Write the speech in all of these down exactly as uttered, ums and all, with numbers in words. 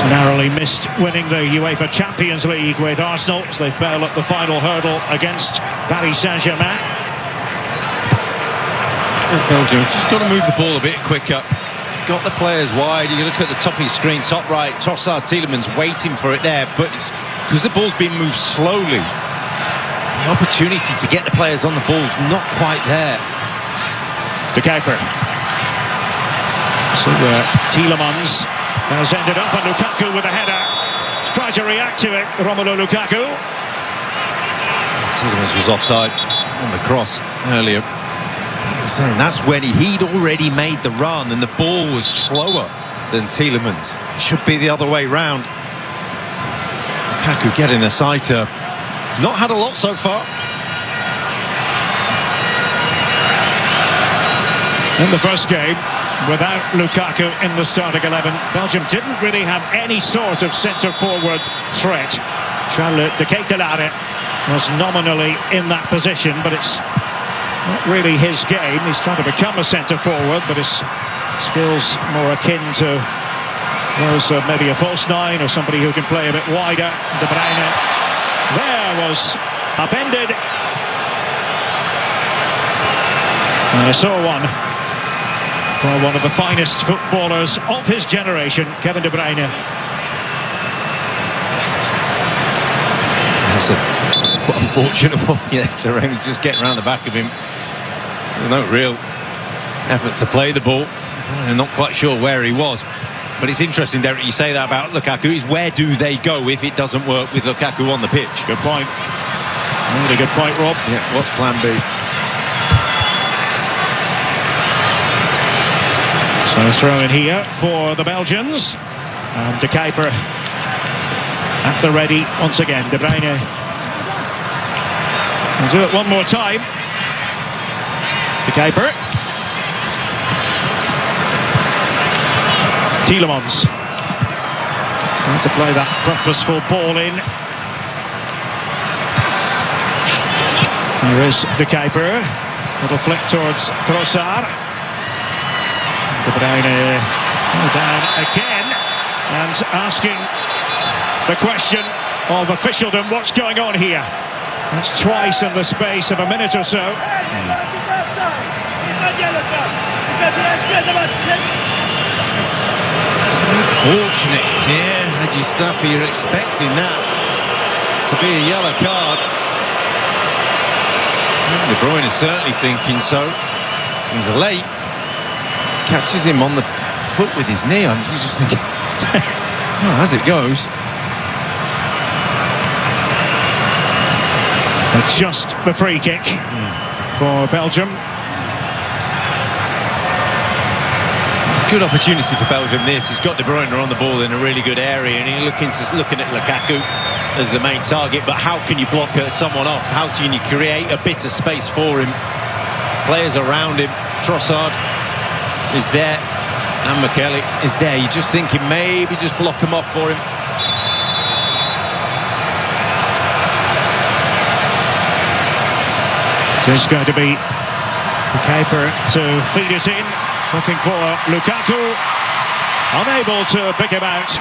Just narrowly missed winning the UEFA Champions League with Arsenal as they fell at the final hurdle against Paris Saint-Germain. Belgium just got to move the ball a bit quicker. Got the players wide. You look at the top of your screen, top right, Trossard, Tielemans waiting for it there, but it's because the ball's been moved slowly. The opportunity to get the players on the ball's not quite there. De Kuyper. So uh, Tielemans has ended up, and Lukaku with a header. He's tried to react to it, Romelu Lukaku. Tielemans was offside on the cross earlier. I was saying that's when he, he'd already made the run and the ball was slower than Tielemans. It should be the other way round. Lukaku getting a sighter. He's not had a lot so far. In the first game, without Lukaku in the starting eleven, Belgium didn't really have any sort of centre-forward threat. Charles de Ketelaere was nominally in that position, but it's not really his game. He's trying to become a centre-forward, but his skills more akin to those of maybe a false nine or somebody who can play a bit wider. De Bruyne there was upended. And I saw one for one of the finest footballers of his generation, Kevin De Bruyne. That's a unfortunate one. Yeah, Taremi just getting around the back of him. There's no real effort to play the ball. I'm not quite sure where he was. But it's interesting, Derek, you say that about Lukaku, is where do they go if it doesn't work with Lukaku on the pitch? Good point. Really good point, Rob. Yeah, what's plan B? So throw in here for the Belgians. And De Kuyper at the ready once again. De Bruyne will do it one more time. De Kuyper. Tielemans. Trying to play that purposeful ball in. Here is De Kuyper. Little flick towards Trossard. De Bruyne down again and asking the question of officialdom, what's going on here? That's twice in the space of a minute or so. Fortunate here, Haji Safi, you're expecting that to be a yellow card. De Bruyne is certainly thinking so. He was late. Catches him on the foot with his knee on. He's just thinking, oh, as it goes. Just the free kick mm. for Belgium. It's a good opportunity for Belgium, this. He's got De Bruyne on the ball in a really good area, and he's looking, to, looking at Lukaku as the main target, but how can you block someone off? How can you create a bit of space for him? Players around him. Trossard is there, and McKelly is there. You're just thinking maybe just block him off for him. It's going to be De Kuyper to feed it in, looking for Lukaku, unable to pick him out.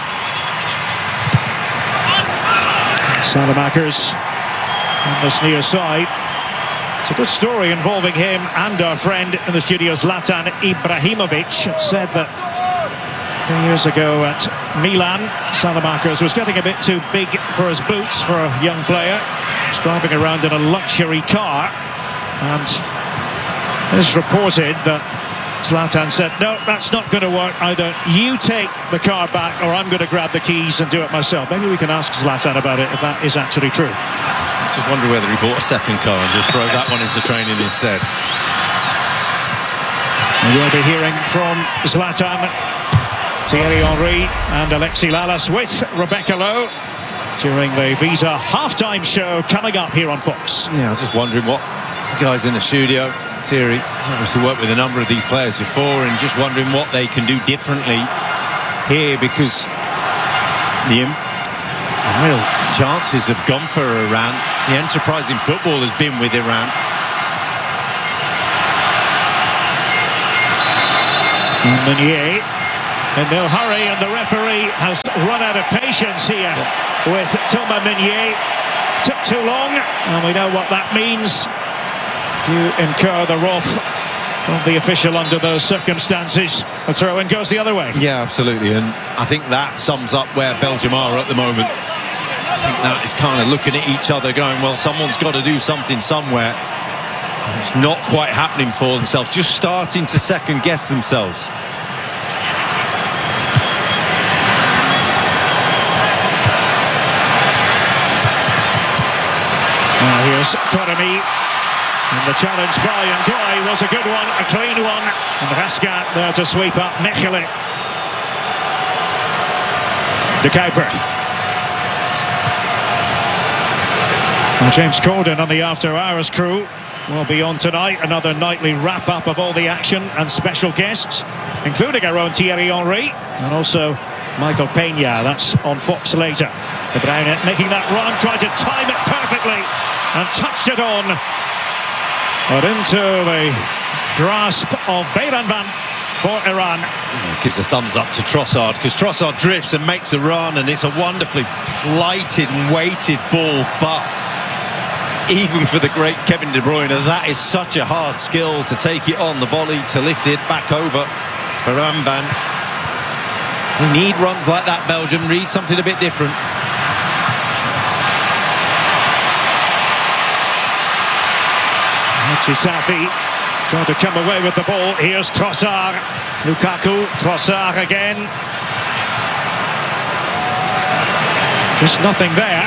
Salamakers on this near side. It's a good story involving him and our friend in the studio, Zlatan Ibrahimovic. It said that a few years ago at Milan, Salamakers was getting a bit too big for his boots for a young player. He's driving around in a luxury car, and it's reported that Zlatan said, no, that's not going to work. Either you take the car back or I'm going to grab the keys and do it myself. Maybe we can ask Zlatan about it if that is actually true. Just wonder whether he bought a second car and just drove that one into training instead. We will be hearing from Zlatan, Thierry Henry and Alexis Lalas with Rebecca Lowe during the Visa halftime show coming up here on Fox. Yeah, I was just wondering what the guys in the studio, Thierry has obviously worked with a number of these players before, and just wondering what they can do differently here, because the real chances have gone for Iran. The enterprise in football has been with Iran. Meunier in no hurry, and the referee has run out of patience here with Thomas Meunier. Took too long, and we know what that means. You incur the wrath of the official under those circumstances. The throw-in goes the other way. Yeah, absolutely, and I think that sums up where Belgium are at the moment. I think that is kind of looking at each other going, well, someone's got to do something somewhere. And it's not quite happening for themselves, just starting to second-guess themselves. Now here's Taremi, and the challenge by Ngoy was a good one, a clean one, and Raskin there to sweep up Mechelen. De Kuiper. Now James Corden on the After Hours crew will be on tonight. Another nightly wrap-up of all the action and special guests, including our own Thierry Henry and also Michael Peña. That's on Fox later. De Bruyne making that run, tried to time it perfectly and touched it on, but into the grasp of Bayranban for Iran. Yeah, gives a thumbs up to Trossard, because Trossard drifts and makes a run, and it's a wonderfully flighted and weighted ball, but even for the great Kevin De Bruyne, that is such a hard skill to take it on the volley, to lift it back over Bayranban. They need runs like that, Belgium. Need something a bit different. Safi trying to come away with the ball. Here's Trossard. Lukaku. Trossard again. Just nothing there.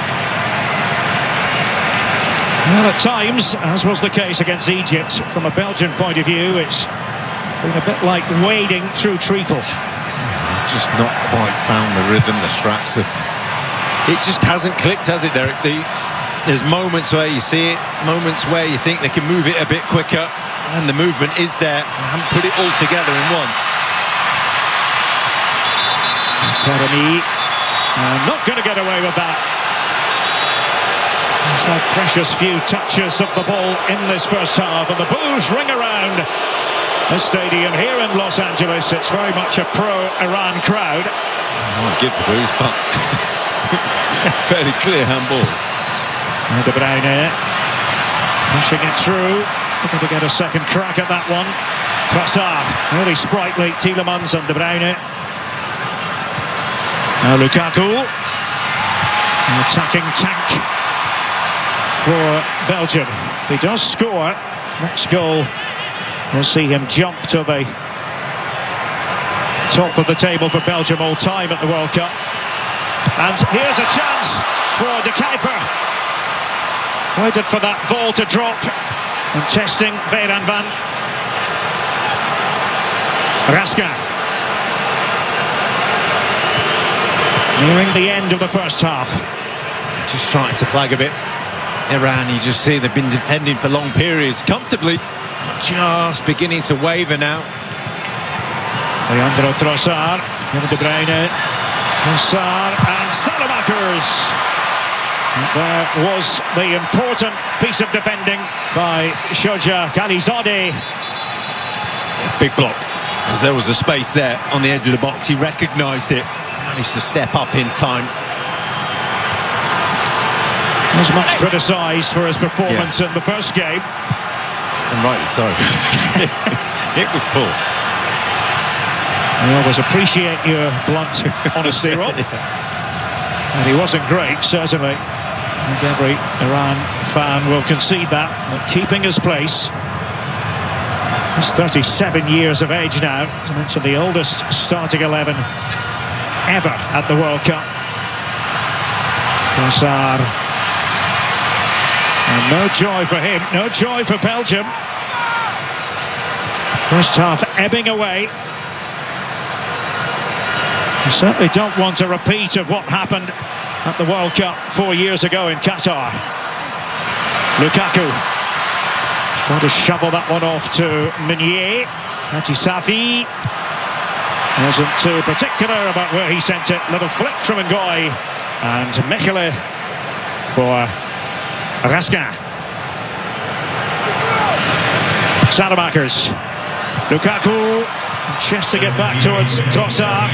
Well, at times, as was the case against Egypt, from a Belgian point of view, it's been a bit like wading through treacle. Just not quite found the rhythm, the straps. The... It just hasn't clicked, has it, Derek? The... There's moments where you see it, moments where you think they can move it a bit quicker, and the movement is there. They haven't put it all together in one. Taremi, uh, not going to get away with that. It's a precious few touches of the ball in this first half, and the boos ring around the stadium here in Los Angeles. It's very much a pro-Iran crowd. I won't give the boos, but it's a fairly clear handball. De Bruyne pushing it through, looking to get a second crack at that one. Trossard, really sprightly. Tielemans and De Bruyne. Now Lukaku, an attacking tank for Belgium. If he does score, next goal will see him jump to the top of the table for Belgium all time at the World Cup. And here's a chance for De Kuiper. Waited for that ball to drop, and testing Bayranban. Raskin. Nearing the end of the first half. Just trying to flag a bit. Iran, you just see they've been defending for long periods comfortably. Just beginning to waver now. Leandro Trossard, Kevin De Bruyne, Trossard and Salamakers. There was the important piece of defending by Shoja Khalizadeh. Big block, because there was a space there on the edge of the box. He recognised it, managed to step up in time. Was much criticised for his performance yeah. in the first game. And rightly so. It was poor. I always appreciate your blunt honesty, Rob. Yeah. And he wasn't great, certainly. I think every Iran fan will concede that, but keeping his place. He's thirty-seven years of age now. As I mentioned, the oldest starting eleven ever at the World Cup. Trossard. And no joy for him, no joy for Belgium. First half ebbing away. You certainly don't want a repeat of what happened at the World Cup four years ago in Qatar. Lukaku trying to shovel that one off to Meunier. Safi wasn't too particular about where he sent it. Little flick from Ngoy, and Mechelen for Raskin. Salamakers. Lukaku Chesting it back towards Trossard.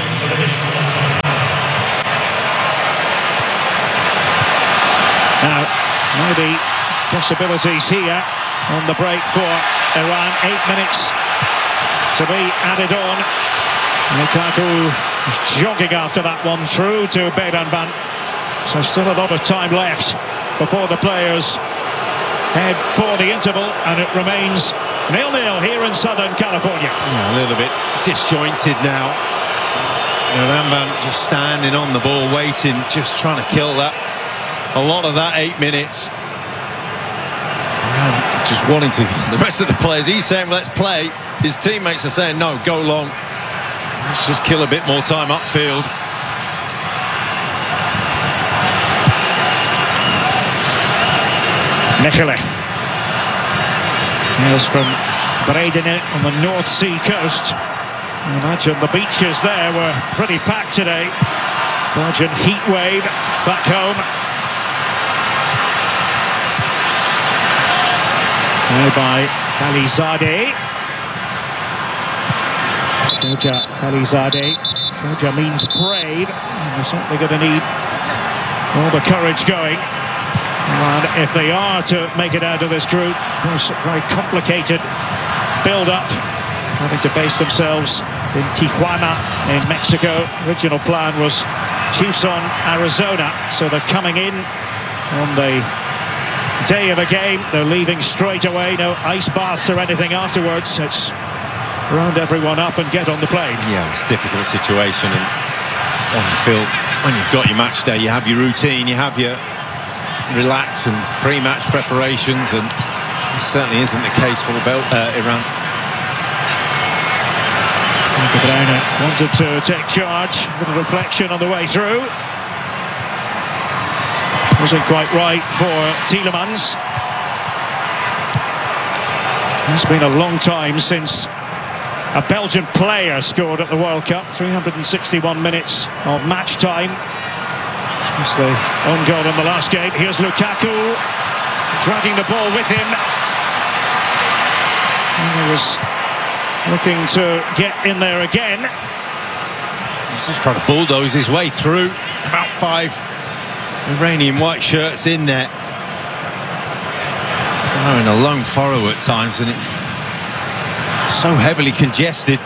Now, maybe possibilities here on the break for Iran. Eight minutes to be added on. Lukaku is jogging after that one through to Bedanban. So still a lot of time left before the players head for the interval, and it remains nil nil here in Southern California. Yeah, a little bit disjointed now. Ramban just standing on the ball, waiting, just trying to kill that. A lot of that eight minutes. Just wanting to, the rest of the players, he's saying let's play, his teammates are saying no, go long, let's just kill a bit more time upfield. Mechelen. Here's from Bredene on the North Sea coast. I imagine the beaches there were pretty packed today. Belgian heat wave back home. Now by Khalizadeh. Shoja Khalizadeh. Shoja means brave. And they're certainly going to need all the courage going. And if they are to make it out of this group, of course, very complicated build-up, having to base themselves in Tijuana in Mexico. Original plan was Tucson, Arizona, so they're coming in on the day of a game. They're leaving straight away, no ice baths or anything afterwards. It's round everyone up and get on the plane. Yeah, it's a difficult situation, and on the field, when you've got your match day, you have your routine, you have your relax and pre-match preparations, and this certainly isn't the case for Bel uh, Iran. De Bruyne wanted to take charge, a little reflection on the way through. Wasn't quite right for Tielemans. It's been a long time since a Belgian player scored at the World Cup. three hundred sixty-one minutes of match time. It's the own goal in the last game. Here's Lukaku dragging the ball with him. And he was looking to get in there again. He's just trying to bulldoze his way through. About five Iranian white shirts in there. They're in a long furrow at times, and it's so heavily congested.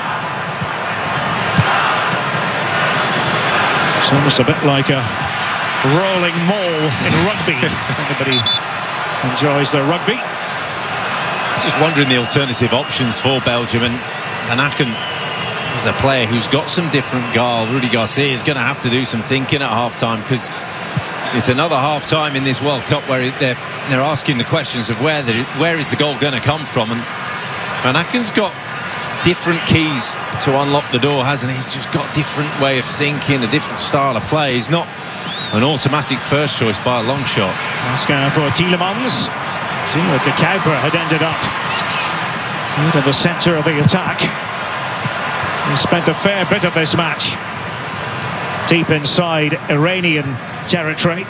It's almost a bit like a rolling mall in rugby. Anybody enjoys their rugby? Just wondering the alternative options for Belgium, and Van Aken is a player who's got some different guile. Rudy Garcia is going to have to do some thinking at half-time, because it's another half-time in this World Cup where they're they're asking the questions of where the, where is the goal going to come from, and Van Aken's got different keys to unlock the door, hasn't he? He's just got a different way of thinking, a different style of play. He's not an automatic first choice by a long shot. Oscar for Tielemans. Gio de Kuiper had ended up right in the centre of the attack. He spent a fair bit of this match deep inside Iranian territory.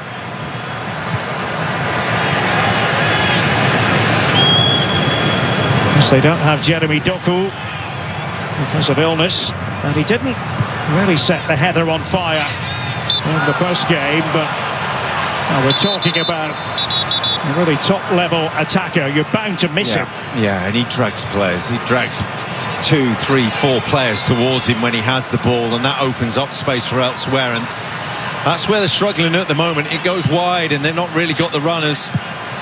Yes, they don't have Jeremy Doku because of illness, and he didn't really set the header on fire in the first game, but well, we're talking about a really top-level attacker. You're bound to miss yeah. him. Yeah, and he drags players. He drags two, three, four players towards him when he has the ball, and that opens up space for elsewhere, and that's where they're struggling at the moment. It goes wide, and they've not really got the runners.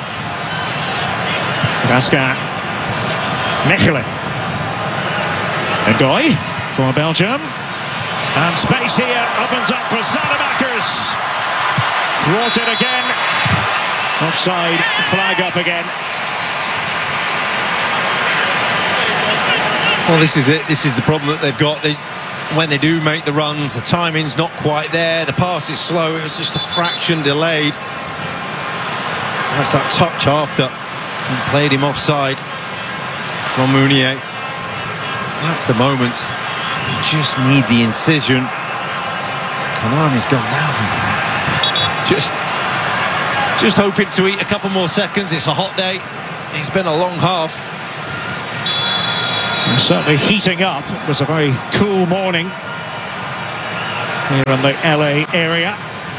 Gasca. Mechelen. Ngoy for Belgium. And space here opens up for Salamakers. Thwarted again. Offside flag up again. Well, this is it. This is the problem that they've got. There's, when they do make the runs, the timing's not quite there. The pass is slow. It was just a fraction delayed. That's that touch after and played him offside from Mounier. That's the moments. You just need the incision. Kanani's gone down. Just, just hoping to eat a couple more seconds. It's a hot day. It's been a long half. Certainly heating up. It was a very cool morning here in the L A area.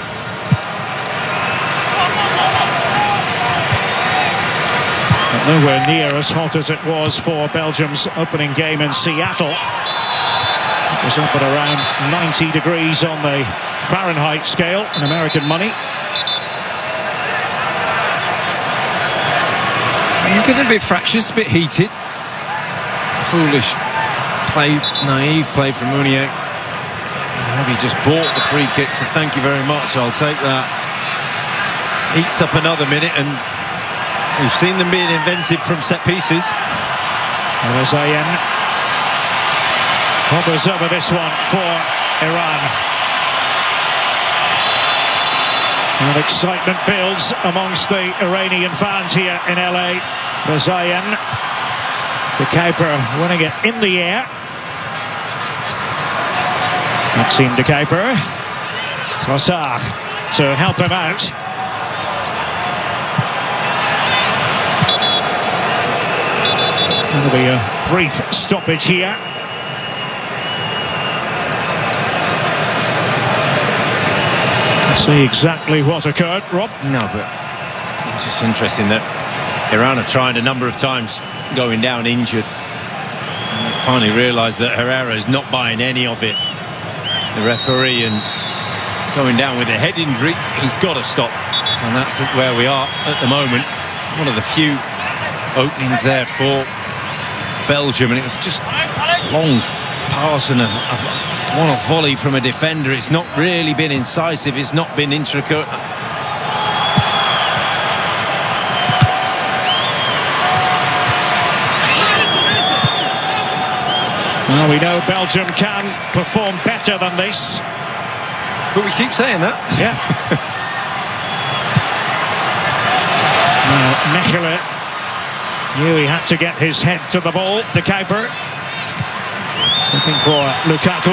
But nowhere near as hot as it was for Belgium's opening game in Seattle. It was up at around ninety degrees on the Fahrenheit scale in American money. You're getting a bit fractious, a bit heated. Foolish play, naive play from Mounier. Maybe just bought the free kick, so thank you very much, I'll take that. Eats up another minute, and we've seen them being inventive from set pieces. Zayen hovers over this one for Iran. And excitement builds amongst the Iranian fans here in L A. Zayen, De Kuyper winning it in the air. Maxime De Kuyper. Trossard to help him out. There'll be a brief stoppage here. Let's see exactly what occurred, Rob. No, but it's just interesting that Iran have tried a number of times going down injured, and they finally realised that Herrera is not buying any of it. The referee, and going down with a head injury, he's got to stop. So that's where we are at the moment. One of the few openings there for Belgium, and it was just long pass and a, a one-off volley from a defender. It's not really been incisive, it's not been intricate. Well, we know Belgium can perform better than this. But we keep saying that. Yeah. Now, Mechelen knew he had to get his head to the ball. De Kuyper looking for Lukaku.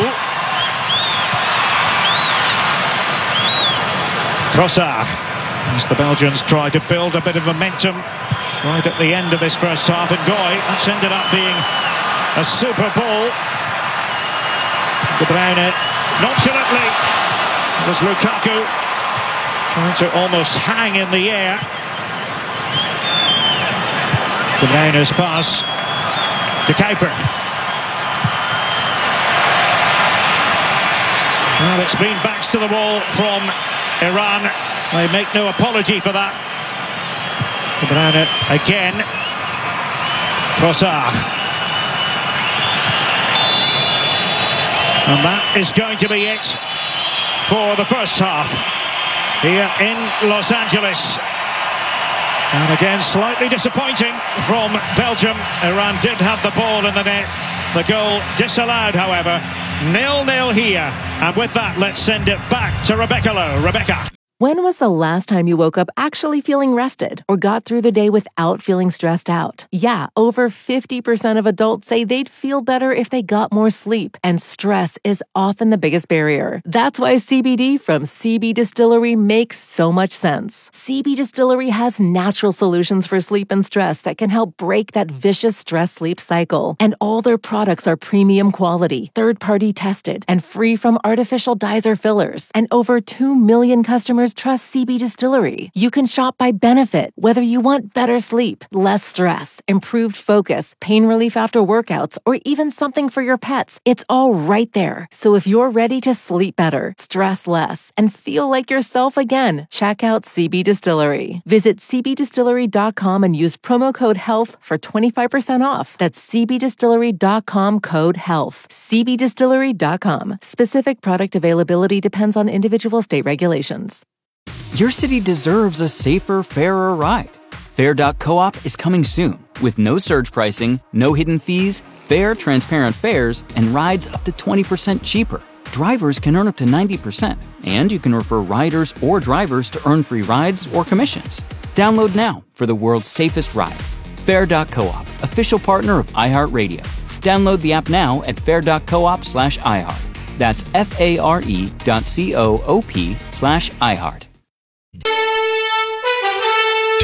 Trossard, as the Belgians try to build a bit of momentum right at the end of this first half. And Goy, that's ended up being a super ball. De Bruyne nonchalantly. It was Lukaku trying to almost hang in the air. De Bruyne's pass. De Kuyper. Well, it's been backs to the wall from Iran. They make no apology for that. De Bruyne again. Trossard. And that is going to be it for the first half here in Los Angeles. And again, slightly disappointing from Belgium. Iran did have the ball in the net. The goal disallowed, however. nil nil here. And with that, let's send it back to Rebecca Lowe. Rebecca. When was the last time you woke up actually feeling rested or got through the day without feeling stressed out? Yeah, over fifty percent of adults say they'd feel better if they got more sleep, and stress is often the biggest barrier. That's why C B D from C B Distillery makes so much sense. C B Distillery has natural solutions for sleep and stress that can help break that vicious stress-sleep cycle. And all their products are premium quality, third-party tested, and free from artificial dyes or fillers. And over two million customers trust C B Distillery. You can shop by benefit, whether you want better sleep, less stress, improved focus, pain relief after workouts, or even something for your pets. It's all right there. So if you're ready to sleep better, stress less, and feel like yourself again, check out C B Distillery. Visit c b distillery dot com and use promo code HEALTH for twenty-five percent off. That's c b distillery dot com code HEALTH. c b distillery dot com. Specific product availability depends on individual state regulations. Your city deserves a safer, fairer ride. Fair dot coop is coming soon with no surge pricing, no hidden fees, fair, transparent fares, and rides up to twenty percent cheaper. Drivers can earn up to ninety percent, and you can refer riders or drivers to earn free rides or commissions. Download now for the world's safest ride. Fair dot coop, official partner of iHeartRadio. Download the app now at fair dot coop slash iHeart. That's F-A-R-E dot C-O-O-P slash iHeart.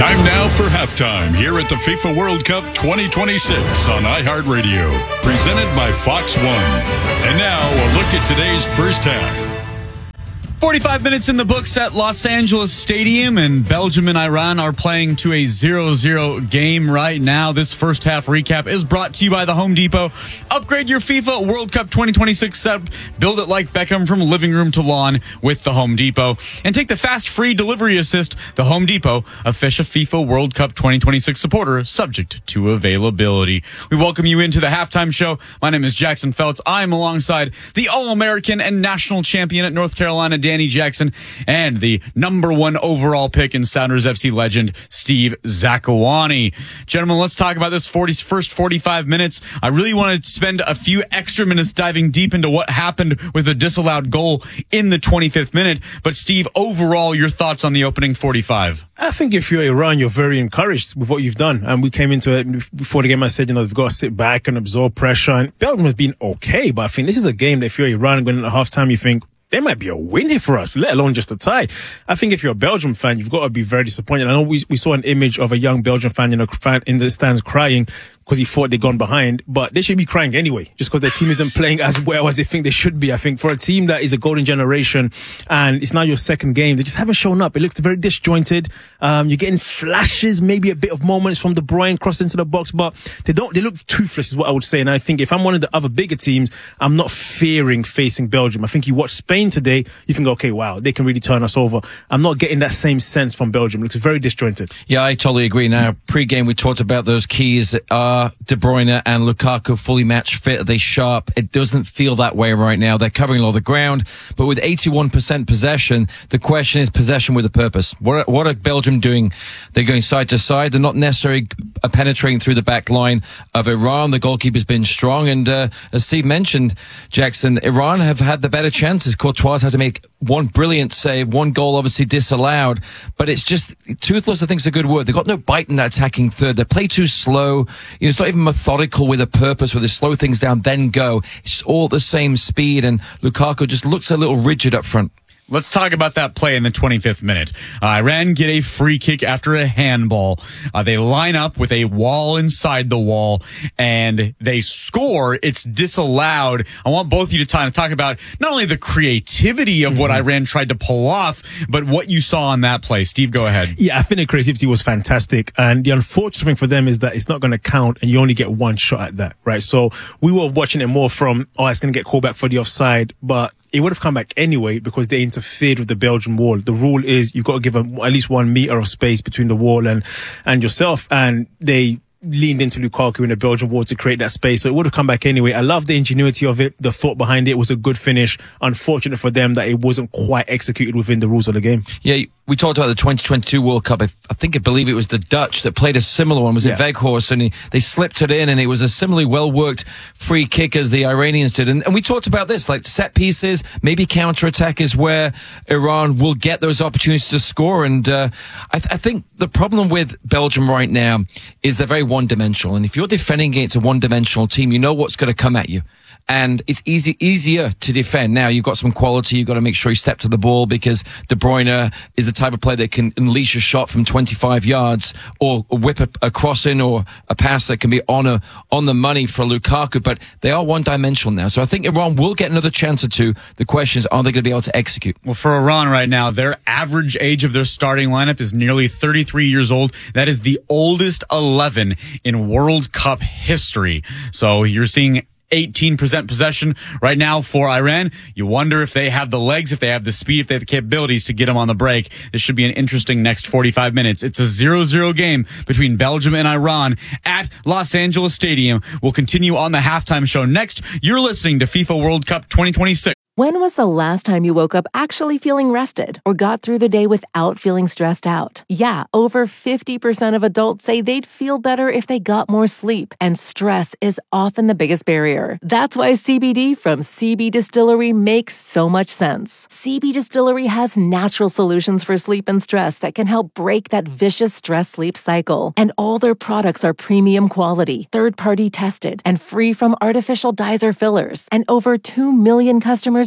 Time now for halftime here at the FIFA World Cup twenty twenty-six on iHeartRadio, presented by Fox One. And now a look at today's first half. forty-five minutes in the books at Los Angeles Stadium, and Belgium and Iran are playing to a zero zero game right now. This first half recap is brought to you by the Home Depot. Upgrade your FIFA World Cup twenty twenty-six set. Build it like Beckham from living room to lawn with the Home Depot. And take the fast free delivery assist. The Home Depot, official FIFA World Cup twenty twenty-six supporter, subject to availability. We welcome you into the halftime show. My name is Jackson Feltz. I'm alongside the All-American and national champion at North Carolina, Danny Jackson, and the number one overall pick in Sounders F C legend, Steve Zakuani. Gentlemen, let's talk about this forty, first forty-five minutes. I really want to spend a few extra minutes diving deep into what happened with the disallowed goal in the twenty-fifth minute. But Steve, overall, your thoughts on the opening forty-five? I think if you're Iran, you're very encouraged with what you've done. And we came into it before the game. I said, you know, they've got to sit back and absorb pressure. And Belgium has been okay, but I think this is a game that if you're Iran going into halftime, you think, there might be a win here for us, let alone just a tie. I think if you're a Belgium fan, you've got to be very disappointed. I know we we saw an image of a young Belgian fan, you know, fan in the stands crying because he thought they'd gone behind, but they should be crying anyway, just because their team isn't playing as well as they think they should be. I think for a team that is a golden generation and it's now your second game, they just haven't shown up. It looks very disjointed. Um, you're getting flashes, maybe a bit of moments from De Bruyne cross into the box, but they don't, they look toothless is what I would say. And I think if I'm one of the other bigger teams, I'm not fearing facing Belgium. I think you watch Spain today, you think, okay, wow, they can really turn us over. I'm not getting that same sense from Belgium. It looks very disjointed. Yeah, I totally agree. Now, pre-game, we talked about those keys. Uh, De Bruyne and Lukaku fully match fit. Are they sharp? It doesn't feel that way right now. They're covering a lot of the ground, but with eighty-one percent possession, the question is possession with a purpose. What are, what are Belgium doing? They're going side to side. They're not necessarily penetrating through the back line of Iran. The goalkeeper's been strong, and uh, as Steve mentioned, Jackson, Iran have had the better chances. Courtois had to make one brilliant save, one goal obviously disallowed, but it's just toothless. I think is a good word. They've got no bite in that attacking third. They play too slow. You know, it's not even methodical with a purpose where they slow things down, then go. It's all the same speed, and Lukaku just looks a little rigid up front. Let's talk about that play in the twenty-fifth minute. Uh, Iran get a free kick after a handball. Uh, they line up with a wall inside the wall, and they score. It's disallowed. I want both of you to t- talk about not only the creativity of mm-hmm. what Iran tried to pull off, but what you saw on that play. Steve, go ahead. Yeah, I think the creativity was fantastic. And the unfortunate thing for them is that it's not going to count, and you only get one shot at that, right? So we were watching it more from, oh, it's going to get called back for the offside, but it would have come back anyway because they interfered with the Belgian wall. The rule is you've got to give them at least one meter of space between the wall and, and yourself. And they leaned into Lukaku in the Belgian wall to create that space. So it would have come back anyway. I love the ingenuity of it. The thought behind it was a good finish. Unfortunate for them that it wasn't quite executed within the rules of the game. Yeah, we talked about the twenty twenty-two World Cup. I, I think I believe it was the Dutch that played a similar one. Was it yeah. Weghorst? And he, they slipped it in, and it was a similarly well-worked free kick as the Iranians did. And, and we talked about this, like set pieces, maybe counter-attack is where Iran will get those opportunities to score. And uh, I, th- I think the problem with Belgium right now is they're very one-dimensional. And if you're defending against a one-dimensional team, you know what's going to come at you. And it's easy, easier to defend. Now, you've got some quality. You've got to make sure you step to the ball because De Bruyne is the type of player that can unleash a shot from twenty-five yards or whip a, a crossing or a pass that can be on a, on the money for Lukaku. But they are one-dimensional now. So I think Iran will get another chance or two. The question is, are they going to be able to execute? Well, for Iran right now, their average age of their starting lineup is nearly thirty-three years old. That is the oldest eleven in World Cup history. So you're seeing eighteen percent possession right now for Iran. You wonder if they have the legs, if they have the speed, if they have the capabilities to get them on the break. This should be an interesting next forty-five minutes. It's a zero zero game between Belgium and Iran at Los Angeles Stadium. We'll continue on the halftime show next. You're listening to FIFA World Cup twenty twenty-six. When was the last time you woke up actually feeling rested or got through the day without feeling stressed out? Yeah, over fifty percent of adults say they'd feel better if they got more sleep, and stress is often the biggest barrier. That's why C B D from C B Distillery makes so much sense. C B Distillery has natural solutions for sleep and stress that can help break that vicious stress-sleep cycle. And all their products are premium quality, third-party tested, and free from artificial dyes or fillers. And over two million customers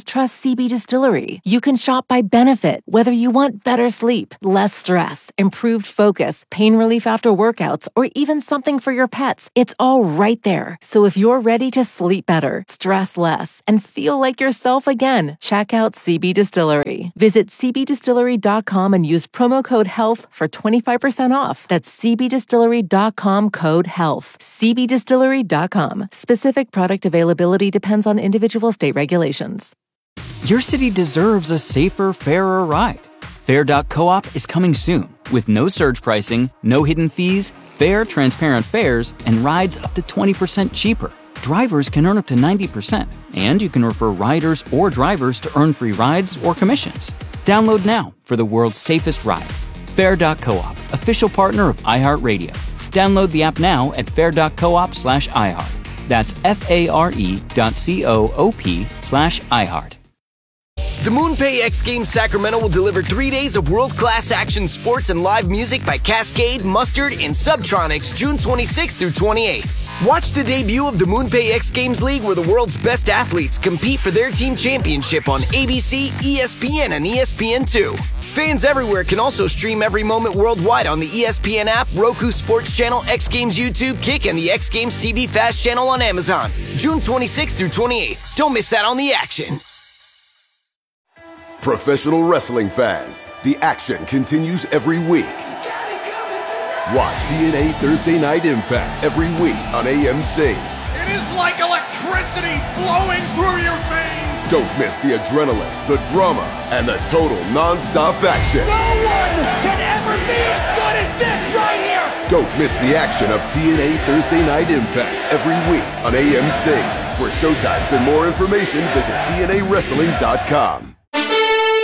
trust C B Distillery. You can shop by benefit, whether you want better sleep, less stress, improved focus, pain relief after workouts, or even something for your pets. It's all right there. So if you're ready to sleep better, stress less, and feel like yourself again, check out C B Distillery. Visit c b distillery dot com and use promo code HEALTH for twenty-five percent off. That's c b distillery dot com code HEALTH. c b distillery dot com. Specific product availability depends on individual state regulations. Your city deserves a safer, fairer ride. Fair dot coop is coming soon with no surge pricing, no hidden fees, fair, transparent fares, and rides up to twenty percent cheaper. Drivers can earn up to ninety percent, and you can refer riders or drivers to earn free rides or commissions. Download now for the world's safest ride. Fair dot coop, official partner of iHeartRadio. Download the app now at fair dot coop slash iHeart. That's F-A-R-E dot C-O-O-P slash iHeart. The MoonPay X Games Sacramento will deliver three days of world-class action sports and live music by Cascade, Mustard, and Subtronics June twenty-sixth through twenty-eighth. Watch the debut of the MoonPay X Games League where the world's best athletes compete for their team championship on A B C, E S P N, and E S P N two. Fans everywhere can also stream every moment worldwide on the E S P N app, Roku Sports Channel, X Games YouTube, Kick, and the X Games T V Fast Channel on Amazon. June twenty-sixth through twenty-eighth. Don't miss out on the action. Professional wrestling fans, the action continues every week. Watch T N A Thursday Night Impact every week on A M C. It is like electricity flowing through your veins. Don't miss the adrenaline, the drama, and the total non-stop action. No one can ever be as good as this right here. Don't miss the action of T N A Thursday Night Impact every week on A M C. For showtimes and more information, visit T N A wrestling dot com.